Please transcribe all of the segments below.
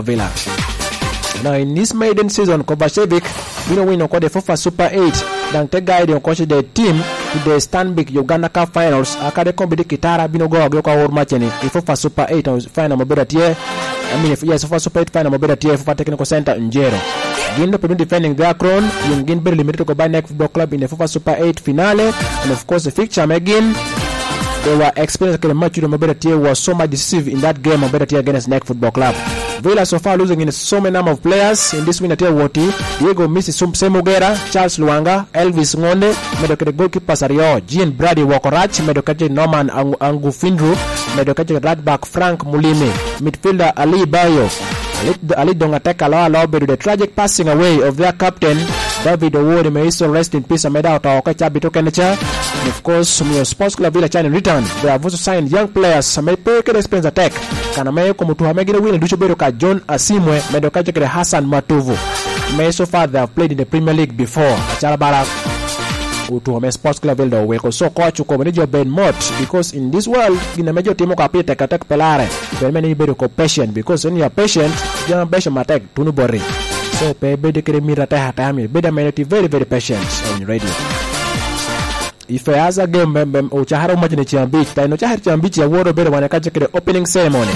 Villa. Now in this maiden season, Kovacevic bino win the FIFA Super 8 dan te guide on coach the team to the Stanbic Uganda Cup Finals akade kombidi kitara bino go kwa horma cheni FIFA Super 8 final mabeda tie FIFA Super 8 final mabeda tie FIFA Technical Center Njero. Gindo Peru defending their crown, yung Ginber limited to Neck Football Club in the FIFA Super 8 finale, and of course the fixture again. They were experienced the match with Mabeda was so much decisive in that game Mabeda against Neck Football Club. Villa so far losing in so many number of players in this win at Woti, Diego Misi Semugera, Charles Luanga, Elvis Ngonde, Medokate goalkeeper Sario, Jean Brady Wakorach, Medokate Norman Angufindru, Medokate right-back Frank Mulime, midfielder Ali Bayo, Ali Dongateka Law the tragic passing away of their captain David Owori, may also rest in peace. Ameda Otaokacha Bitokenecha. And of course, some sports club Villa China in return. They have also signed young players. Some may pay expense attack. Kaname Komutu Hamegina win and Duchoberoka John Asimwe, Medokacha Hassan Matuvu. May so far they have played in the Premier League before. Achalabara Utuhome Sports Club Villa will so coach to manage Ben Mott because in this world, in a major team of attack Pelare, very many better patient because when you are patient, you are patient attack Tunubori. So pebe de kremira ta hatami beda menati very patient on radio. If I as a game o chaharo majine chiambich ta no chahar chiambich ya woro beda wanakaje kre opening ceremony.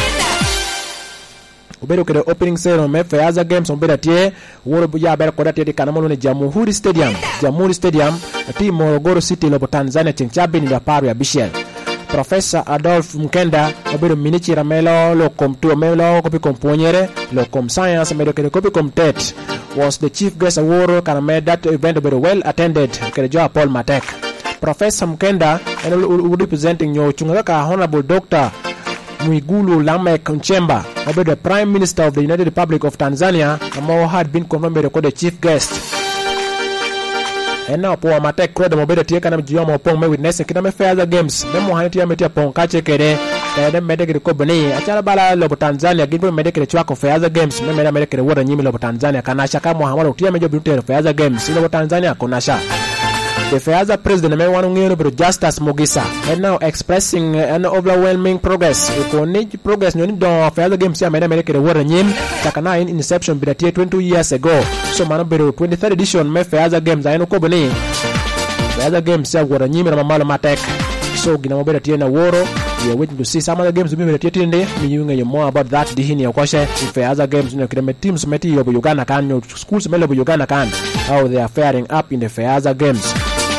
Ubero kre opening ceremony me fa as a game so beda tie woro buya beda ko date de kanamolo ne Jamhuri Stadium team Morogoro City lobo Tanzania chinchabi ni da paru ya Bishel. Professor Adolf Mkenda obero minichi ramelo lo komtu melo kopi komponyere lo kom science medo kere kopi komtet was the chief guest award can made that event very well attended kerejo Paul Matek. Professor Mkenda and representing your chungaka honorable Dr. Mwigulu Lamek Nchemba obero the Prime Minister of the United Republic of Tanzania Amo had been confirmed by the chief guest. And now Paul Matek crowd mobile tie kana mjioma opong me witness kina me fair games memo haniti ya metia pong kache kede kada medeke ko bani achala bala lobo Tanzania gibo medeke chwako fair games me meda medeke wora nyimi lobo Tanzania kana shaka Muhammad tie mejo bintu fair games lobo Tanzania konasha the fair president me wanu ngiro bro Justus Mogisa and now expressing an overwhelming progress economic progress no do fair games ya meda medeke wora nyimi takana in inception bidatie 20 years ago so manobero 23rd edition me fair games ayino ko bani the other games ya wora nyimi na Mamalo Matek so gina mobile tiena woro we are waiting to see some other games we tietinde me you more about that dihini yakoshe if other games no kideme teams meti yobo Uganda kan no schools melo Uganda kan how they are faring up in the Fair games.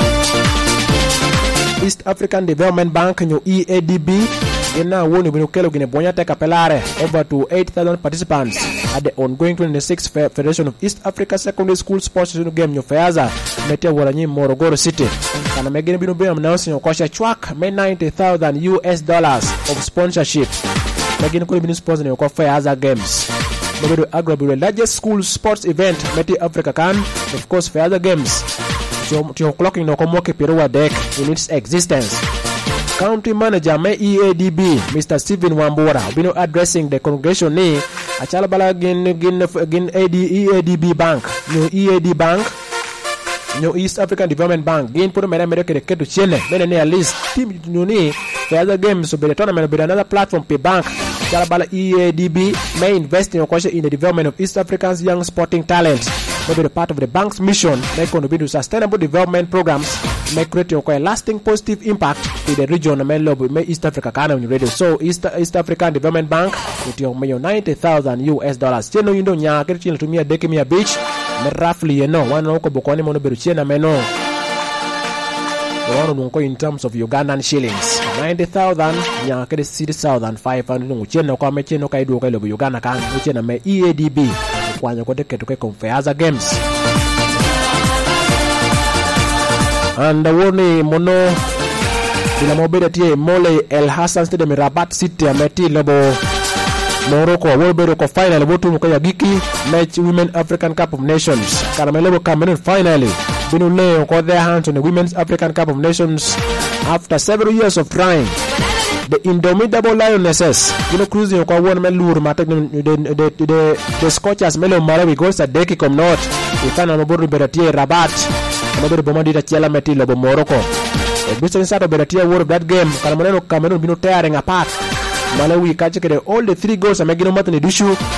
East African Development Bank no EADB ina woni binokelo gine bonya teka pelare over to 8,000 participants at the ongoing 26th Federation of East Africa Secondary School Sports game no Fair metia wala nyi Morogoro City kana megene bino be announcing okosha chwak me $90,000 of sponsorship megene ko bino sponsor ne ko Fair games Mobedo Agrobury largest school sports event meti Africa can of course Fair games to clocking no komoke Peruwa deck in its existence. County Manager May EADB Mr. Stephen Wambura bino addressing the congregation ni achala bala gin EADB Bank no EAD Bank no East African Development Bank gin put mera mera kere ketu chene mena ne at least team ni Fair games so be tournament be another platform pe bank achala bala EADB may invest in the development of East Africa's young sporting talents. Maybe the part of the bank's mission may contribute to sustainable development programs, may create a lasting positive impact to the region may East Africa can radio. So East African Development Bank with your $90,000. Cheno yindo nya kiri chino tumia deki mia beach me roughly wana uko bokoni mono beru chena meno wano nunko in terms of Ugandan shillings 90,000 nya kiri 60,500 chena kwa me cheno kaidu kwa ilobu Uganda kan chena me EADB kwanya kote ketuke Fair games and woni mono ila mobile tie Mole El Hassan Stadium Rabat City ameti lobo Morocco wobero ko final botu ko ya giki match Women African Cup of Nations Caramelo Cameroon finally binu leo ko their hands on the Women's African Cup of Nations after several years of trying. The indomitable Lionesses cruising kwa won melur matek the Scorchers melo Malawi goals at deki kom not ifana maburu beratie Rabat maburu bomadi da chela meti lobo Morocco e biso sato beratie word of that game Cameroon binu tearing apart Malawi kachekere all the 3 goals amegino matani dishu